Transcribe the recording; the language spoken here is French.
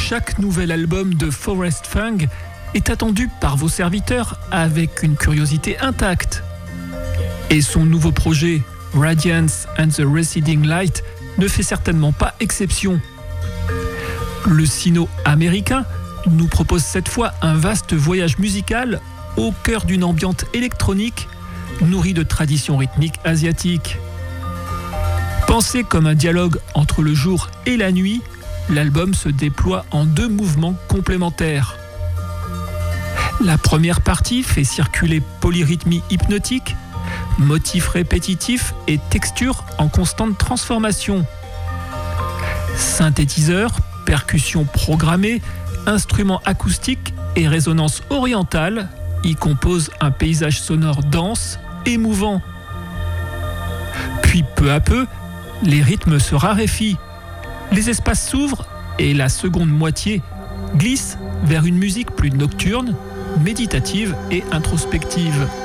chaque nouvel album de Forest Fang est attendu par vos serviteurs avec une curiosité intacte. Et son nouveau projet, Radiance and the Receding Light, ne fait certainement pas exception. Le sino-américain nous propose cette fois un vaste voyage musical au cœur d'une ambiance électronique nourrie de traditions rythmiques asiatiques. Pensé comme un dialogue entre le jour et la nuit, l'album se déploie en 2 mouvements complémentaires. La première partie fait circuler polyrythmie hypnotique, motifs répétitifs et textures en constante transformation. Synthétiseurs, percussions programmées, instruments acoustiques et résonances orientales y composent un paysage sonore dense, émouvant. Puis peu à peu, les rythmes se raréfient, les espaces s'ouvrent et la seconde moitié glisse vers une musique plus nocturne, méditative et introspective.